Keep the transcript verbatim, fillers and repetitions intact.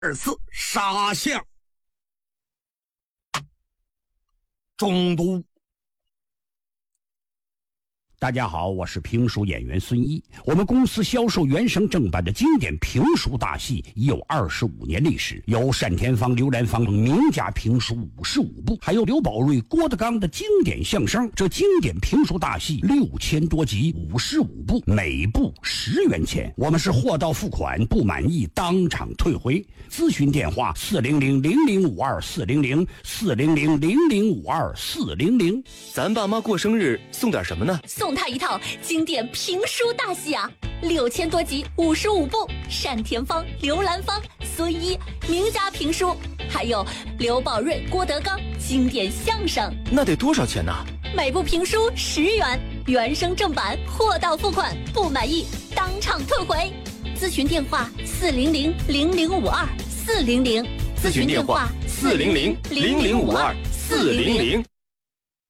二次杀向中都。大家好，我是评书演员孙一。我们公司销售原声正版的经典评书大戏已有二十五年历史，有单田芳、刘兰芳名家评书五十五部，还有刘宝瑞、郭德纲的经典相声。这经典评书大戏六千多集，五十五部，每部十元钱。我们是货到付款，不满意当场退回。咨询电话：四零零零零五二四零零四零零零零五二四零零。 咱爸妈过生日送点什么呢？ 送他一套经典评书大戏啊，六千多集，五十五部，单田芳、刘兰芳、孙一名家评书，还有刘宝瑞、郭德纲经典相声。 那得多少钱呢？ 每部评书十元，原声正版，货到付款，不满意当场退回。咨询电话：四零零零零五二四零零。 咨询电话：四零零零零五二四零零。